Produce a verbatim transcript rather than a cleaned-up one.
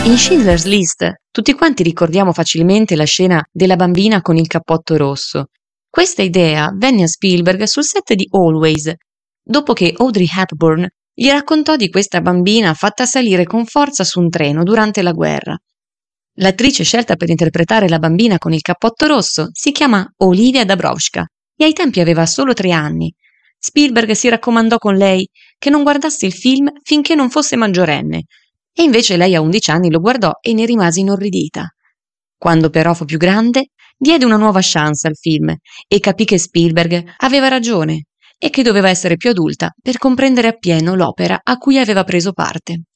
In Schindler's List tutti quanti ricordiamo facilmente la scena della bambina con il cappotto rosso. Questa idea venne a Spielberg sul set di Always, dopo che Audrey Hepburn gli raccontò di questa bambina fatta salire con forza su un treno durante la guerra. L'attrice scelta per interpretare la bambina con il cappotto rosso si chiama Olivia Dabrowska e ai tempi aveva solo tre anni. Spielberg si raccomandò con lei che non guardasse il film finché non fosse maggiorenne, e invece lei a undici anni lo guardò e ne rimase inorridita. Quando però fu più grande, diede una nuova chance al film e capì che Spielberg aveva ragione e che doveva essere più adulta per comprendere appieno l'opera a cui aveva preso parte.